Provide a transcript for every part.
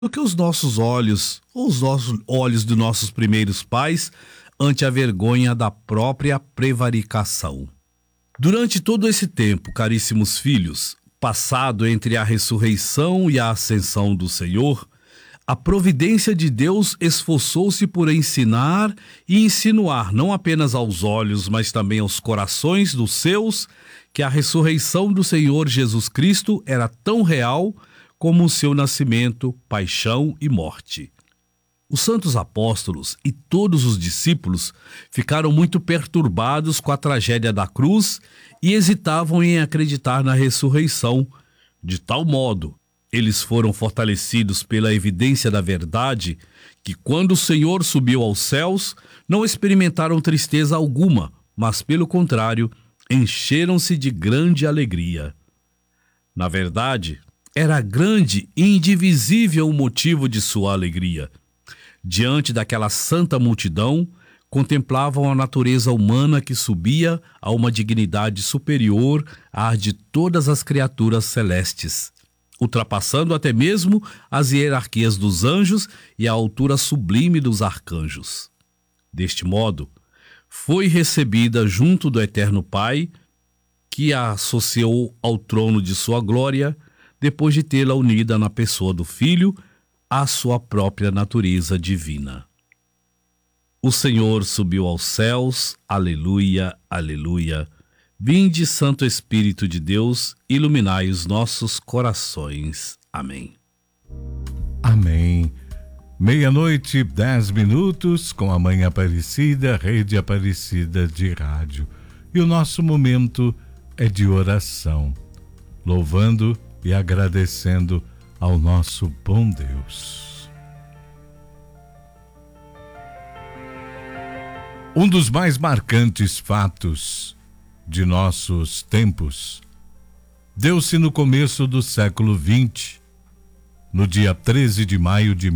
do que os nossos olhos, ou os nossos olhos de nossos primeiros pais, ante a vergonha da própria prevaricação. Durante todo esse tempo, caríssimos filhos, passado entre a ressurreição e a ascensão do Senhor, a providência de Deus esforçou-se por ensinar e insinuar não apenas aos olhos, mas também aos corações dos seus, que a ressurreição do Senhor Jesus Cristo era tão real como o seu nascimento, paixão e morte. Os santos apóstolos e todos os discípulos ficaram muito perturbados com a tragédia da cruz e hesitavam em acreditar na ressurreição. De tal modo, eles foram fortalecidos pela evidência da verdade que, quando o Senhor subiu aos céus, não experimentaram tristeza alguma, mas, pelo contrário, encheram-se de grande alegria. Na verdade, era grande e indivisível o motivo de sua alegria. Diante daquela santa multidão, contemplavam a natureza humana que subia a uma dignidade superior à de todas as criaturas celestes, ultrapassando até mesmo as hierarquias dos anjos e a altura sublime dos arcanjos. Deste modo, foi recebida junto do Eterno Pai, que a associou ao trono de sua glória, depois de tê-la unida na pessoa do Filho, à sua própria natureza divina. O Senhor subiu aos céus, aleluia, aleluia. Vinde, Santo Espírito de Deus, iluminai os nossos corações. Amém. Amém. 00:10, com a Mãe Aparecida, Rede Aparecida de Rádio. E o nosso momento é de oração, louvando e agradecendo ao nosso bom Deus. Um dos mais marcantes fatos de nossos tempos deu-se no começo do século XX, no dia 13 de maio de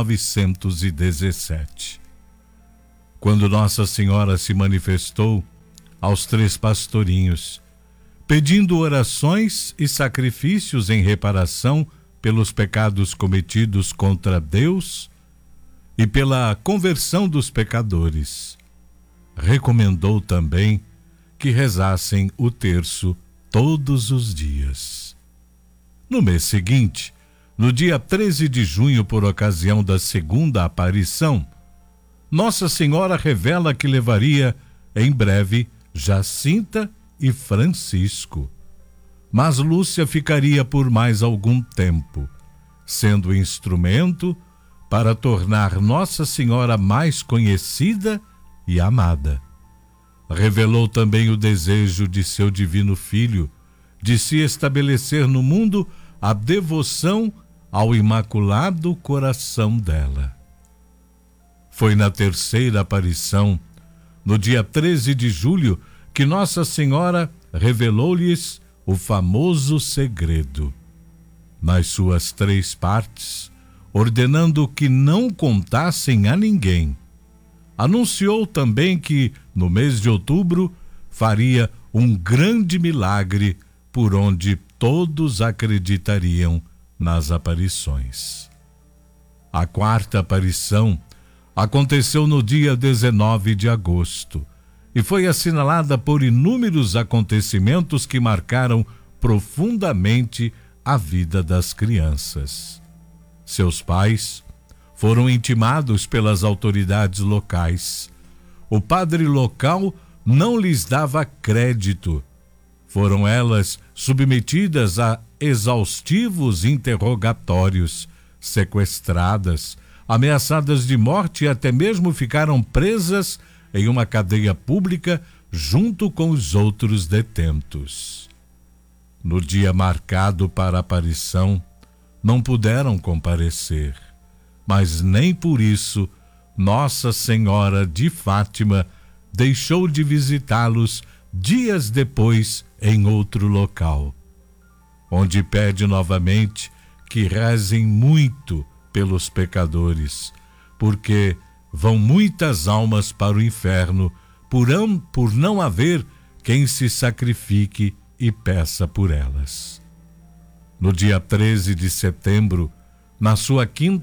1917, quando Nossa Senhora se manifestou aos 3 pastorinhos, pedindo orações e sacrifícios em reparação pelos pecados cometidos contra Deus e pela conversão dos pecadores. Recomendou também que rezassem o terço todos os dias. No mês seguinte, no dia 13 de junho, por ocasião da segunda aparição, Nossa Senhora revela que levaria em breve Jacinta e Francisco, mas Lúcia ficaria por mais algum tempo, sendo instrumento para tornar Nossa Senhora mais conhecida e amada. Revelou também o desejo de seu divino Filho de se estabelecer no mundo a devoção ao Imaculado Coração dela. Foi na terceira aparição, no dia 13 de julho, que Nossa Senhora revelou-lhes o famoso segredo, nas suas 3 partes, ordenando que não contassem a ninguém. Anunciou também que, no mês de outubro, faria um grande milagre por onde todos acreditariam nas aparições. A 4ª aparição aconteceu no dia 19 de agosto e foi assinalada por inúmeros acontecimentos que marcaram profundamente a vida das crianças. Seus pais foram intimados pelas autoridades locais. O padre local não lhes dava crédito. Foram elas submetidas a exaustivos interrogatórios, sequestradas, ameaçadas de morte e até mesmo ficaram presas em uma cadeia pública junto com os outros detentos. No dia marcado para a aparição, não puderam comparecer, mas nem por isso Nossa Senhora de Fátima deixou de visitá-los dias depois em outro local, onde pede novamente que rezem muito pelos pecadores, porque vão muitas almas para o inferno por não haver quem se sacrifique e peça por elas. No dia 13 de setembro, na sua quinta